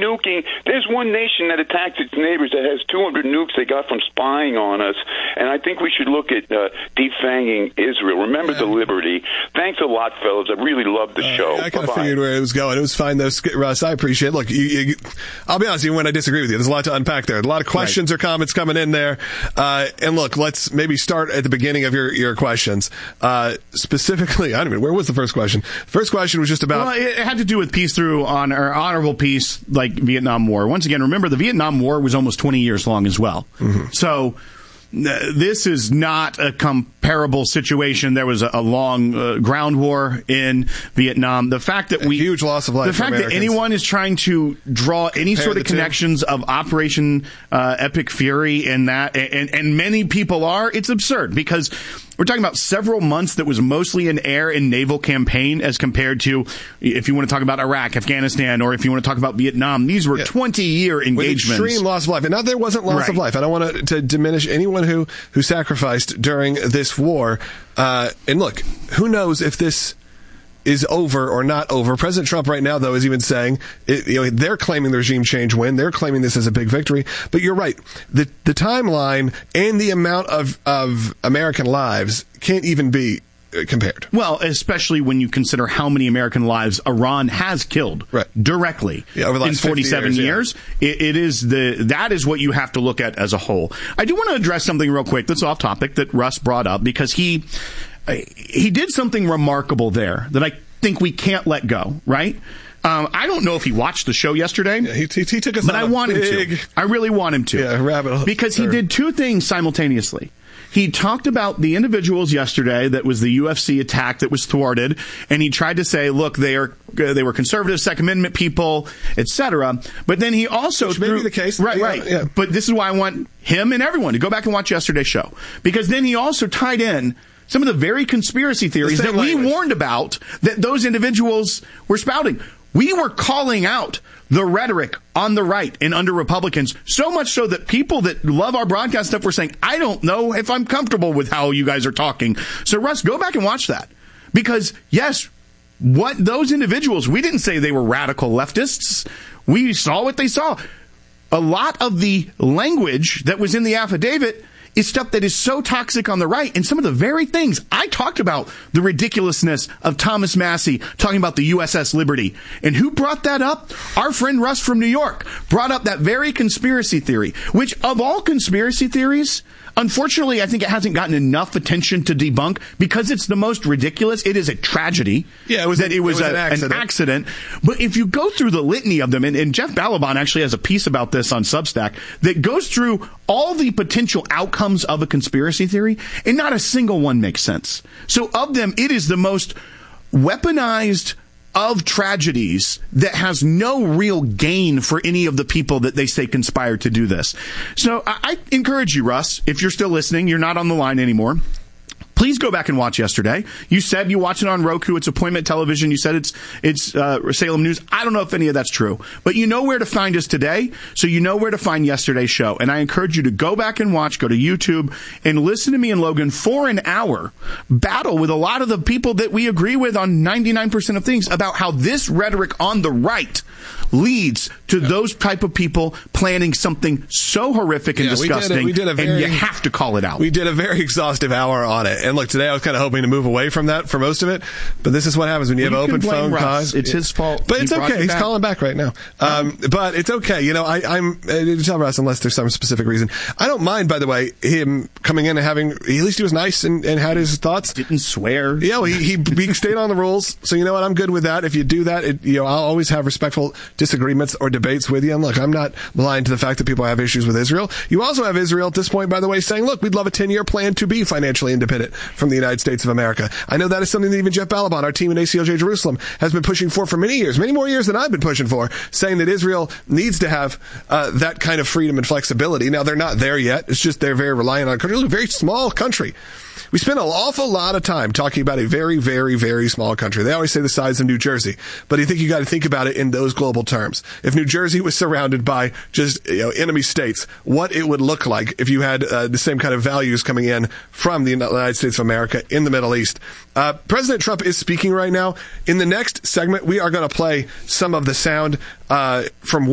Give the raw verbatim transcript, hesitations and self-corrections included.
nuking. There's one nation that attacks its neighbors that has two hundred nukes they got from spying on us, and I think we should look at uh, defanging Israel. Remember yeah. the liberty. Thanks a lot, fellas. I really loved the uh, show. I kind of figured where it was going. It was fine, though, Russ. I appreciate it. Look, you, you, I'll be honest, even when I disagree with you, there's a lot to unpack there. A lot of questions right. or comments coming in there. Uh, and look, let's maybe start at the beginning of your, your questions. Uh, specifically, I don't know, where was the first question? The first question was just about... Well, it had to do with peace through honor, honorable peace, like Vietnam War. Once again, remember, the Vietnam War was almost twenty years long as well. Mm-hmm. So... This is not a comparable situation. There was a, a long uh, ground war in Vietnam. The fact that we a huge loss of life. The fact that anyone is trying to draw any Compare sort of connections two. of Operation uh, Epic Fury and that, and, and many people are, it's absurd because we're talking about several months that was mostly an air and naval campaign as compared to, if you want to talk about Iraq, Afghanistan, or if you want to talk about Vietnam, these were twenty-year yeah. engagements. With extreme loss of life. And now there wasn't loss right. of life. I don't want to, to diminish anyone who, who sacrificed during this war. Uh, and look, who knows if this is over or not over. President Trump right now, though, is even saying, it, you know, they're claiming the regime change win. They're claiming this as a big victory. But you're right. The the timeline and the amount of, of American lives can't even be compared. Well, especially when you consider how many American lives Iran has killed right. directly yeah, over the last in forty-seven years. years. Yeah. It, it is the that is what you have to look at as a whole. I do want to address something real quick that's off topic that Russ brought up because he he did something remarkable there that I think we can't let go, right? Um, I don't know if he watched the show yesterday, yeah, he, he, he took us but I want big, him to. I really want him to. Yeah, rabbit hole. Because he did two things simultaneously. He talked about the individuals yesterday that was the U F C attack that was thwarted, and he tried to say, look, they are uh, they were conservative Second Amendment people, et cetera. But then he also Which threw, may be the case, right, yeah, right. Yeah. But this is why I want him and everyone to go back and watch yesterday's show, because then he also tied in some of the very conspiracy theories that we language. warned about that those individuals were spouting. We were calling out the rhetoric on the right and under Republicans, so much so that people that love our broadcast stuff were saying, I don't know if I'm comfortable with how you guys are talking. So, Russ, go back and watch that. Because, yes, what those individuals, we didn't say they were radical leftists. We saw what they saw. A lot of the language that was in the affidavit is stuff that is so toxic on the right. And some of the very things I talked about, the ridiculousness of Thomas Massey talking about the U S S Liberty. And who brought that up? Our friend Russ from New York brought up that very conspiracy theory, which of all conspiracy theories, unfortunately, I think it hasn't gotten enough attention to debunk because it's the most ridiculous. It is a tragedy yeah, it was that it was, it was a, an, accident. an accident. But if you go through the litany of them, and, and Jeff Balaban actually has a piece about this on Substack that goes through all the potential outcomes of a conspiracy theory, and not a single one makes sense. So of them, it is the most weaponized of tragedies that has no real gain for any of the people that they say conspired to do this. So I, I encourage you, Russ, if you're still listening, you're not on the line anymore, please go back and watch yesterday. You said you watch it on Roku. It's appointment television. You said it's it's uh, Salem News. I don't know if any of that's true. But you know where to find us today, so you know where to find yesterday's show. And I encourage you to go back and watch, go to YouTube, and listen to me and Logan for an hour battle with a lot of the people that we agree with on ninety-nine percent of things about how this rhetoric on the right leads to yeah. those type of people planning something so horrific and yeah, disgusting, we did a, we did a very, and you have to call it out. We did a very exhaustive hour on it. And look, today I was kind of hoping to move away from that for most of it, but this is what happens when you well, have you open phone calls. It's his fault. But it's he okay. He's back. calling back right now. Um, but it's okay. You know, I, I'm, uh, tell Russ, unless there's some specific reason. I don't mind, by the way, him coming in and having, at least he was nice and, and had his thoughts. Didn't swear. Yeah, well, he, he, he stayed on the rules. So you know what? I'm good with that. If you do that, it, you know, I'll always have respectful disagreements or debates with you. And look, I'm not blind to the fact that people have issues with Israel. You also have Israel at this point, by the way, saying, look, we'd love a ten-year plan to be financially independent from the United States of America. I know that is something that even Jeff Balaban, our team at A C L J Jerusalem, has been pushing for for many years, many more years than I've been pushing for, saying that Israel needs to have uh, that kind of freedom and flexibility. Now, they're not there yet. It's just they're very reliant on a country, a very small country. We spend an awful lot of time talking about a very, very, very small country. They always say the size of New Jersey, but I think you got to think about it in those global terms. If New Jersey was surrounded by just, you know, enemy states, what it would look like if you had uh, the same kind of values coming in from the United States of America in the Middle East. Uh, President Trump is speaking right now. In the next segment, we are going to play some of the sound uh, from